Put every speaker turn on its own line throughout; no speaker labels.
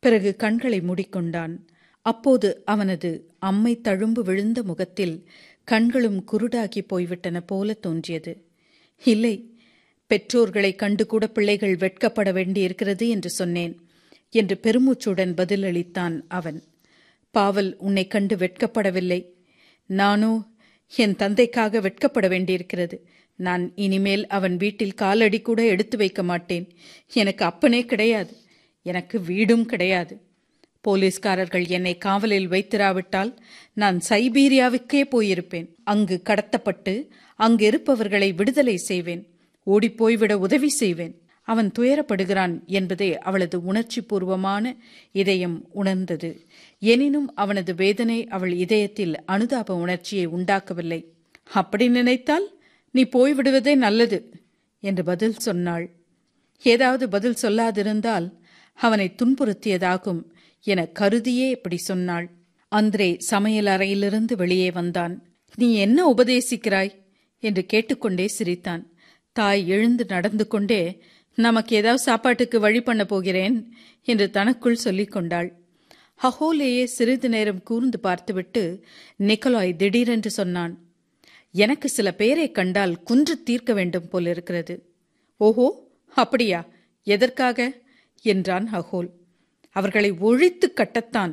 பிறகு கண்களை மூடிக்கொண்டான். அப்போது அவனது அம்மை தழும்பு விழுந்த முகத்தில் கண்களும் குருடாகி போய்விட்டன போல தோன்றியது. இல்லை, பெற்றோர்களை கண்டு கூட பிள்ளைகள் வெட்கப்பட வேண்டியிருக்கிறது என்று சொன்னேன் என்று பெருமூச்சுடன் பதிலளித்தான் அவன். பாவல் உன்னை கண்டு வெட்கப்படவில்லை. நானோ என் தந்தைக்காக வெட்கப்பட வேண்டியிருக்கிறது. நான் இனிமேல் அவன் வீட்டில் காலடி கூட எடுத்து வைக்க மாட்டேன். எனக்கு அப்பனே கிடையாது, எனக்கு வீடும் கிடையாது. போலீஸ்காரர்கள் என்னை காவலில் வைத்திராவிட்டால் நான் சைபீரியாவுக்கே போயிருப்பேன். அங்கு கடத்தப்பட்டு அங்கு இருப்பவர்களை விடுதலை செய்வேன். ஓடிப்போய்விட உதவி செய்வேன். அவன் துயரப்படுகிறான் என்பதை அவளது உணர்ச்சி பூர்வமான இதயம் உணர்ந்தது. எனினும் அவனது வேதனை அவள் இதயத்தில் அனுதாப உணர்ச்சியை உண்டாக்கவில்லை. அப்படி நினைத்தால் நீ போய்விடுவதே நல்லது என்று பதில் சொன்னாள். ஏதாவது பதில் சொல்லாதிருந்தால் அவனை துன்புறுத்தியதாகும் என கருதியே இப்படி சொன்னாள். அந்திரே சமையல் அறையிலிருந்து வெளியே வந்தான். நீ என்ன உபதேசிக்கிறாய் என்று கேட்டுக்கொண்டே சிரித்தான். தாய் எழுந்து நடந்து கொண்டே நமக்கு ஏதாவது சாப்பாட்டுக்கு வழி பண்ண போகிறேன் என்று தனக்குள் சொல்லிக் கொண்டாள். ஹஹோலேயே சிறிது நேரம் கூர்ந்து பார்த்துவிட்டு நிக்கலாய் திடீரென்று சொன்னான், எனக்கு சில பேரை கண்டால் குன்று தீர்க்க வேண்டும் போலிருக்கிறது. ஓஹோ, அப்படியா? எதற்காக என்றான் ஹஹோல். அவர்களை ஒழித்து கட்டத்தான்.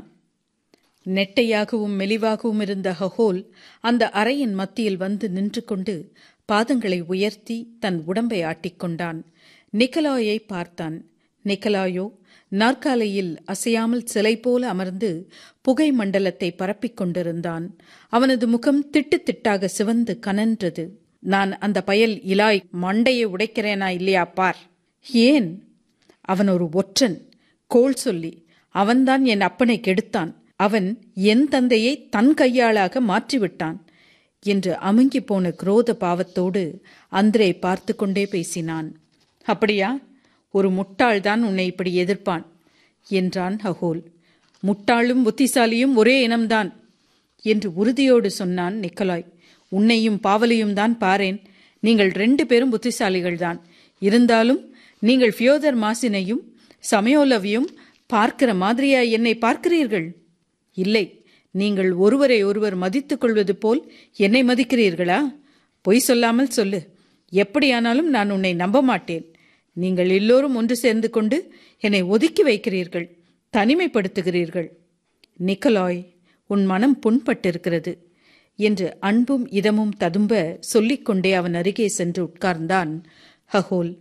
நெட்டையாகவும் மெலிவாகவும் இருந்த ஹஹோல் அந்த அறையின் மத்தியில் வந்து நின்று கொண்டு பாதங்களை உயர்த்தி தன் உடம்பை ஆட்டிக்கொண்டான். நிக்கலாயை பார்த்தான். நிக்கலாயோ நாற்காலியில் அசையாமல் சிலை போல அமர்ந்து புகை மண்டலத்தை பரப்பிக் கொண்டிருந்தான். அவனது முகம் திட்டு திட்டாக சிவந்து கனன்றது. நான் அந்த பயல் இலாய் மண்டையை உடைக்கிறேனா இல்லையா பார். ஏன்? அவன் ஒரு ஒற்றன், கோள் சொல்லி. அவன்தான் என் அப்பனை கெடுத்தான். அவன் என் தந்தையை தன் கையாளாக மாற்றிவிட்டான் என்று அமுங்கி போன குரோத பாவத்தோடு அந்திரே பார்த்து கொண்டே பேசினான். அப்படியா? ஒரு முட்டாள்தான் உன்னை இப்படி எதிர்ப்பான் என்றான் ஹஹோல். முட்டாளும் புத்திசாலியும் ஒரே இனம்தான் என்று உறுதியோடு சொன்னான் நிக்கலாய். உன்னையும் பாவலையும் தான் பாரேன். நீங்கள் 2 பேரும் புத்திசாலிகள்தான். இருந்தாலும் நீங்கள் ஃபியோதர் மாசினையும் சமயோலவையும் பார்க்கிற மாதிரியா என்னை பார்க்கிறீர்கள்? இல்லை, நீங்கள் ஒருவரை ஒருவர் மதித்துக் கொள்வது போல் என்னை மதிக்கிறீர்களா? பொய் சொல்லாமல் சொல்லு. எப்படியானாலும் நான் உன்னை நம்ப மாட்டேன். நீங்கள் எல்லோரும் ஒன்று சேர்ந்து கொண்டு என்னை ஒதுக்கி வைக்கிறீர்கள், தனிமைப்படுத்துகிறீர்கள். நிக்கலாய், உன் மனம் புண்பட்டிருக்கிறது என்று அன்பும் இதமும் ததும்ப சொல்லிக்கொண்டே அவன் அருகே சென்று உட்கார்ந்தான் ஹஹோல்.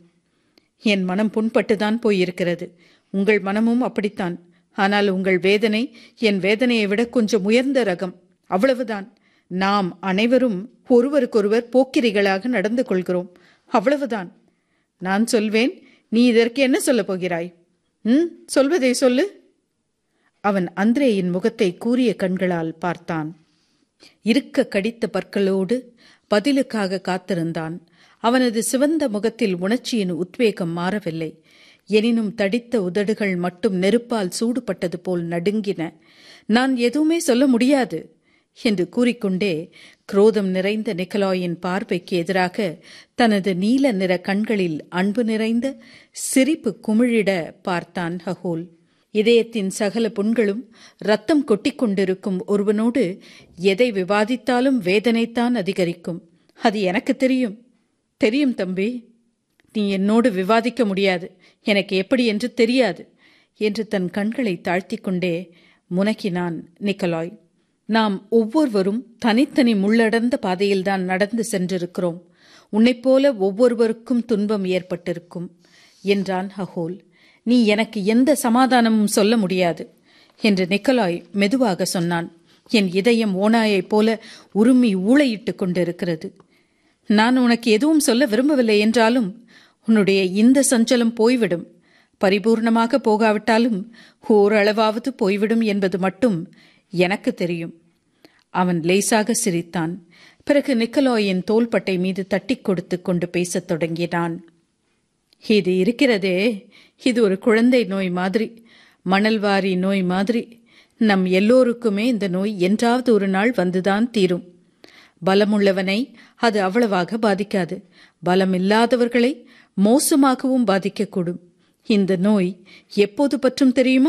என் மனம் புண்பட்டுதான் போயிருக்கிறது. உங்கள் மனமும் அப்படித்தான். ஆனால் உங்கள் வேதனை என் வேதனையை விட கொஞ்சம் உயர்ந்த ரகம், அவ்வளவுதான். நாம் அனைவரும் ஒருவருக்கொருவர் போக்கிரிகளாக நடந்து கொள்கிறோம், அவ்வளவுதான். நான் சொல்வேன், நீ இதற்கு என்ன சொல்லப் போகிறாய்? சொல்வதை சொல்லு. அவன் அந்திரேயின் முகத்தை கூரிய கண்களால் பார்த்தான். இருக்க கடித்த பற்களோடு பதிலுக்காக காத்திருந்தான். அவனது சிவந்த முகத்தில் உணர்ச்சியின் உத்வேகம் மாறவில்லை. எனினும் தடித்த உதடுகள் மட்டும் நெருப்பால் சூடுபட்டது போல் நடுங்கின. நான் எதுவுமே சொல்ல முடியாது என்று கூறிக்கொண்டே குரோதம் நிறைந்த நிக்கலாயின் பார்வைக்கு எதிராக தனது நீல நிற கண்களில் அன்பு நிறைந்த சிரிப்பு குமிழிட பார்த்தான் ஹஹோல். இதயத்தின் சகல புண்களும் ரத்தம் கொட்டிக்கொண்டிருக்கும் ஒருவனோடு எதை விவாதித்தாலும் வேதனைத்தான் அதிகரிக்கும். அது எனக்கு தெரியும். தெரியும் தம்பி. நீ என்னோடு விவாதிக்க முடியாது, எனக்கு எப்படி என்று தெரியாது என்று தன் கண்களை தாழ்த்தி கொண்டே முனக்கினான் நிக்கலாய். நாம் ஒவ்வொருவரும் தனித்தனி முள்ளடர்ந்த பாதையில்தான் நடந்து சென்றிருக்கிறோம். உன்னைப்போல ஒவ்வொருவருக்கும் துன்பம் ஏற்பட்டிருக்கும் என்றான் ஹஹோல். நீ எனக்கு எந்த சமாதானமும் சொல்ல முடியாது என்று நிக்கலாய் மெதுவாக சொன்னான். என் இதயம் ஓநாயைப் போல உருமி ஊளையிட்டு கொண்டிருக்கிறது. நான் உனக்கு எதுவும் சொல்ல விரும்பவில்லை என்றாலும் உன்னுடைய இந்த சஞ்சலம் போய்விடும். பரிபூர்ணமாக போகாவிட்டாலும் ஓரளவாவது போய்விடும் என்பது மட்டும் எனக்கு தெரியும். அவன் லேசாக சிரித்தான். பிறகு நிக்கலாயின் தோள்பட்டை மீது தட்டி கொடுத்து கொண்டு பேசத் தொடங்கினான். இது இருக்கிறதே, இது ஒரு குழந்தை நோய் மாதிரி, மணல்வாரி நோய் மாதிரி. நம் எல்லோருக்குமே இந்த நோய் என்றாவது ஒரு நாள் வந்துதான் தீரும். பலமுள்ளவனை அது அவ்வளவாக பாதிக்காது. பலமில்லாதவர்களை மோசமாகவும் பாதிக்கக்கூடும். இந்த நோய் எப்போது பற்றும் தெரியுமா?